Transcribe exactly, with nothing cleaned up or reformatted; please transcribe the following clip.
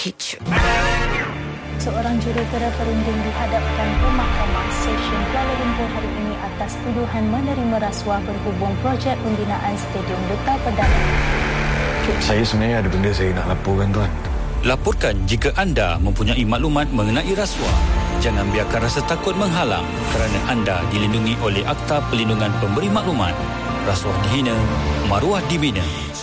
Kecoh. Seorang jurutera perunding dihadapkan ke Mahkamah Session Kuala Lumpur hari ini atas tuduhan menerima rasuah berhubung projek pembinaan Stadium Duta Perdana. Saya sebenarnya ada benda saya nak laporkan, tuan. Laporkan jika anda mempunyai maklumat mengenai rasuah. Jangan biarkan rasa takut menghalang kerana anda dilindungi oleh Akta Perlindungan Pemberi Maklumat. Rasuah dihina, maruah dibina.